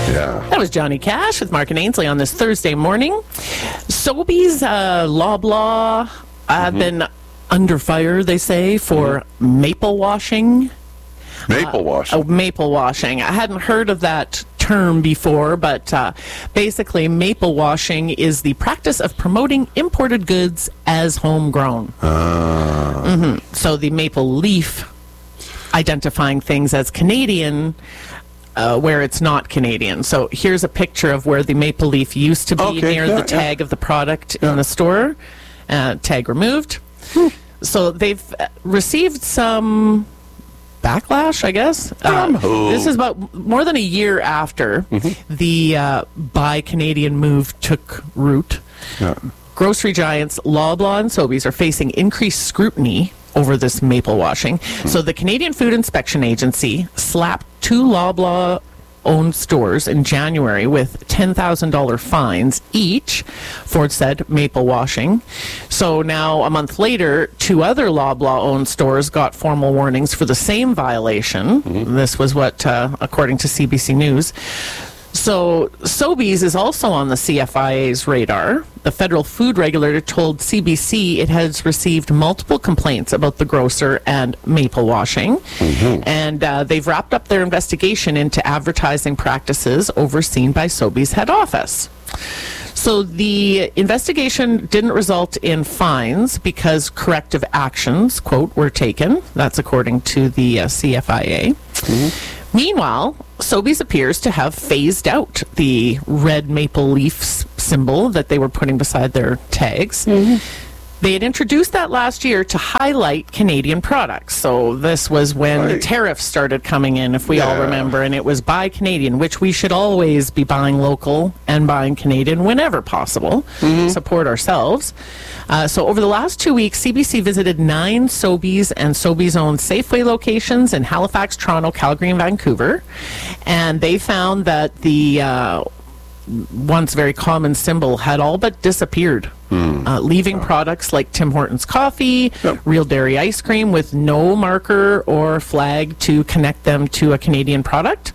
Yeah. That was Johnny Cash with Mark and Ainsley on this Thursday morning. Sobeys, Loblaw have been under fire, they say, for maple washing. Maple washing. Maple washing. I hadn't heard of that term before, but basically maple washing is the practice of promoting imported goods as homegrown. So the maple leaf identifying things as Canadian where it's not Canadian. So here's a picture of where the maple leaf used to be near the tag of the product in the store. Tag removed. So they've received some backlash, I guess. This is about more than a year after the Buy Canadian move took root. Grocery giants Loblaw and Sobeys are facing increased scrutiny over this maple washing. So the Canadian Food Inspection Agency slapped 2 Loblaw-owned stores in January with $10,000 fines each for, it said, maple washing. So now, a month later, 2 other Loblaw-owned stores got formal warnings for the same violation. This was what, according to CBC News. So Sobeys is also on the CFIA's radar. The federal food regulator told CBC it has received multiple complaints about the grocer and maple washing. And they've wrapped up their investigation into advertising practices overseen by Sobeys head office. So the investigation didn't result in fines because corrective actions, quote, were taken. That's according to the CFIA. Meanwhile, Sobeys appears to have phased out the red maple leaf symbol that they were putting beside their tags. They had introduced that last year to highlight Canadian products. So this was when the tariffs started coming in, if we all remember, and it was Buy Canadian, which we should always be buying local and buying Canadian whenever possible. Support ourselves. So over the last 2 weeks, CBC visited 9 Sobeys and Sobeys-owned Safeway locations in Halifax, Toronto, Calgary, and Vancouver. And they found that the once very common symbol had all but disappeared, leaving products like Tim Hortons coffee, Real Dairy ice cream with no marker or flag to connect them to a Canadian product.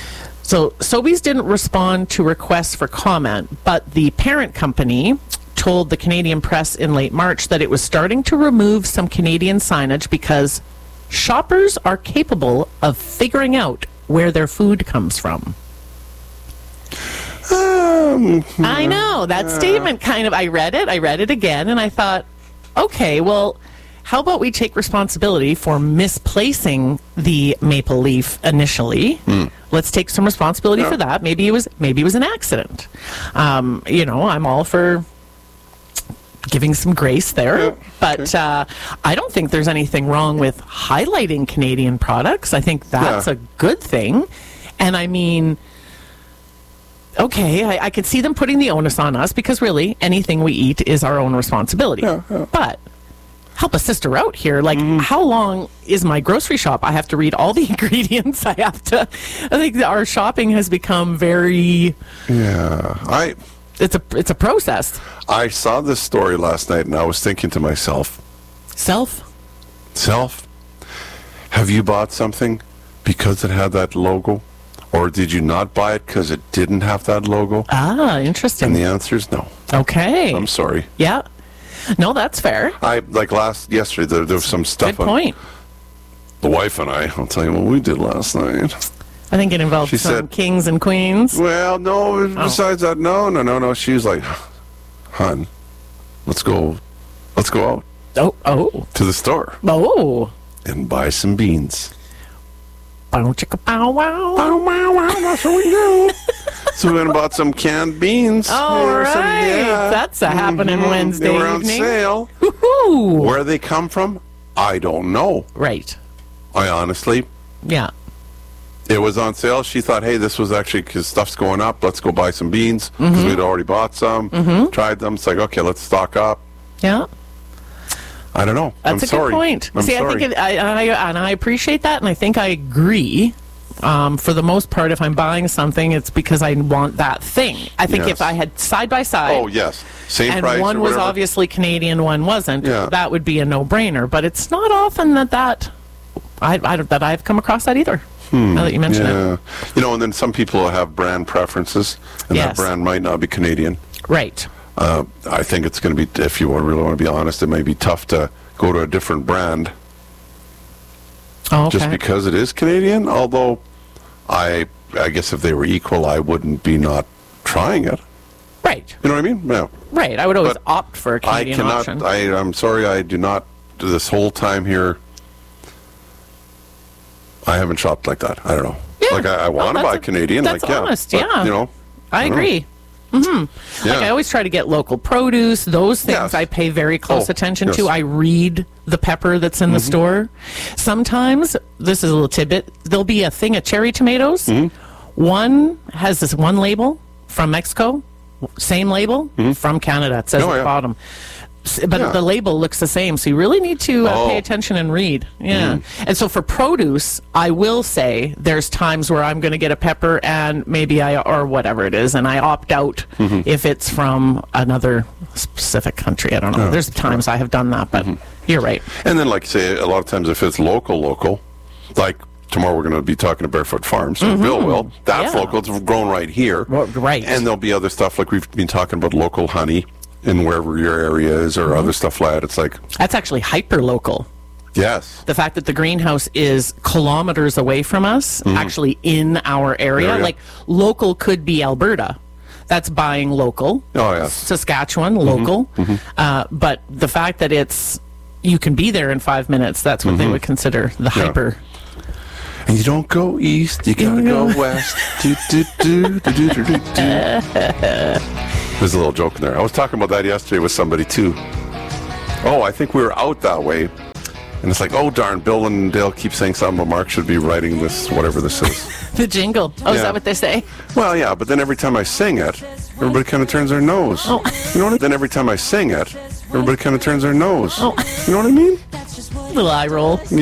So Sobeys didn't respond to requests for comment, but the parent company told the Canadian press in late March that it was starting to remove some Canadian signage because shoppers are capable of figuring out where their food comes from. I know, that statement kind of, I read it again, and I thought, okay, well, how about we take responsibility for misplacing the maple leaf initially? Let's take some responsibility for that. Maybe it was an accident. I'm all for giving some grace there, but I don't think there's anything wrong with highlighting Canadian products. I think that's a good thing. And I mean, okay, I could see them putting the onus on us because really anything we eat is our own responsibility. But help a sister out here. Like, how long is my grocery shop? I have to read all the ingredients. I think our shopping has become very... It's a process. I saw this story last night and I was thinking to myself... Self? Have you bought something because it had that logo? Or did you not buy it because it didn't have that logo? Interesting. And the answer is no. Okay. I'm sorry. Yeah. No, that's fair. Yesterday, there was some stuff. Good point. The wife and I'll tell you what we did last night. I think it involved some said, kings and queens. Well, no, besides that, no. She was like, hon, let's go out. Oh. To the store. Oh. And buy some beans. Bow chicka bow wow. Bow wow wow, that's what we do. So we went and bought some canned beans. All right. That's a happening Wednesday evening. They were on sale. Woohoo. Where they come from, I don't know. Right. I honestly... Yeah. It was on sale. She thought, hey, this was actually because stuff's going up. Let's go buy some beans because we'd already bought some, tried them. It's like, okay, let's stock up. Yeah. I don't know. That's a good point. I think I appreciate that, and I think I agree. For the most part, if I'm buying something, it's because I want that thing. I think if I had side by side. Oh, yes. Same and price. And one was obviously Canadian, one wasn't. That would be a no-brainer. But it's not often that that I've come across that either. Now that you mention it. Yeah. You know, and then some people have brand preferences, and that Yes. brand might not be Canadian. Right. I think it's going to be, if you really want to be honest, it may be tough to go to a different brand Oh, okay. just because it is Canadian. Although, I guess if they were equal, I wouldn't be not trying it. Right. You know what I mean? Yeah. Right. I would always But opt for a I Canadian option. cannot. I'm sorry. I do not. This whole time here, I haven't shopped like that. I don't know. Yeah. Like I Well, want to that's buy Canadian. that's like honest, but, yeah. You know. I don't know. agree. Yeah. Like I always try to get local produce. Those things Yes. I pay very close Oh, attention to. yes. I read the pepper that's in the store. Sometimes, this is a little tidbit, there'll be a thing of cherry tomatoes. One has this one label from Mexico, same label from Canada. It says Oh, at the yeah. bottom. But Yeah. the label looks the same, so you really need to Oh. pay attention and read. Yeah. And so for produce, I will say there's times where I'm going to get a pepper and maybe or whatever it is, and I opt out if it's from another specific country. I don't know. There's times I have done that, but you're right. And then, like you say, a lot of times if it's local, like tomorrow we're going to be talking to Barefoot Farms from Billville. That's Yeah. local. It's grown right here. Right. And there'll be other stuff like we've been talking about local honey in wherever your area is or other stuff like that. It's like, That's actually hyper local. yes. The fact that the greenhouse is kilometers away from us, actually in our area. Area. Like local could be Alberta. That's buying local. Oh, yes. Saskatchewan, local. But the fact that you can be there in 5 minutes, that's what they would consider the hyper. And you don't go east, you gotta go west. Do, do, do, do, do, do, do, do. There's a little joke in there. I was talking about that yesterday with somebody too. Oh, I think we were out that way. And it's like, oh darn, Bill and Dale keep saying something about Mark should be writing this, whatever this is. The jingle. Oh, is Yeah. that what they say? Well, yeah, but then every time I sing it, everybody kind of turns their nose. Oh. You know what I mean? Then every time I sing it, everybody kind of turns their nose. Oh. You know what I mean? Little eye roll.